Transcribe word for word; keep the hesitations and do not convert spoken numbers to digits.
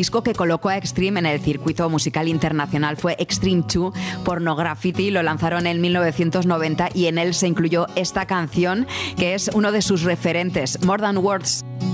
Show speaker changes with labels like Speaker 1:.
Speaker 1: disco que colocó a Extreme en el circuito musical internacional fue Extreme dos, Pornography. Lo lanzaron en mil novecientos noventa y en él se incluyó esta canción que es uno de sus referentes, More Than Words.